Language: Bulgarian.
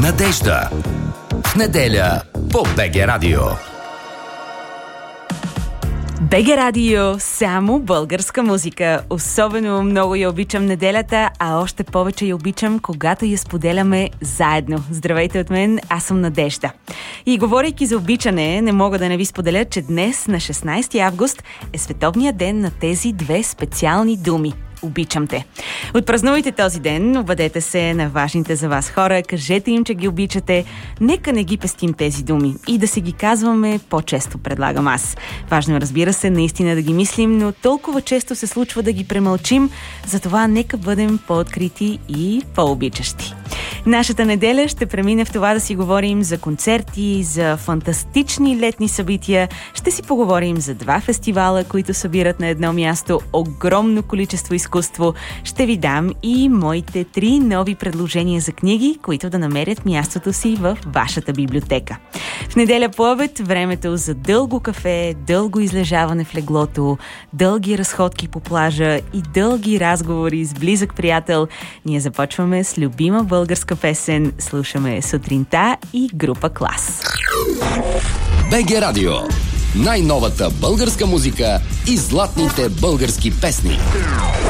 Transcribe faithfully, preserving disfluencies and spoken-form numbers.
Надежда. В неделя по БГ Радио. БГ Радио, само българска музика. Особено много я обичам неделята, а още повече я обичам, когато я споделяме заедно. Здравейте от мен, аз съм Надежда. И говорейки за обичане, не мога да не ви споделя, че днес, на шестнайсети август, е световният ден на тези две специални думи. Обичам те. Отпразнувайте този ден, обадете се на важните за вас хора, кажете им, че ги обичате. Нека не ги пестим тези думи и да се ги казваме по-често, предлагам аз. Важно е, разбира се, наистина да ги мислим, но толкова често се случва да ги премълчим, затова нека бъдем по-открити и по-обичащи. Нашата неделя ще премине в това да си говорим за концерти, за фантастични летни събития. Ще си поговорим за два фестивала, които събират на едно място огромно количество изкуство. Ще ви дам и моите три нови предложения за книги, които да намерят мястото си в вашата библиотека. В неделя по обед времето за дълго кафе, дълго излежаване в леглото, дълги разходки по плажа и дълги разговори с близък приятел. Ние започваме с любима българска песен, слушаме сутринта и група Клас. БГ Радио. Най-новата българска музика и златните български песни.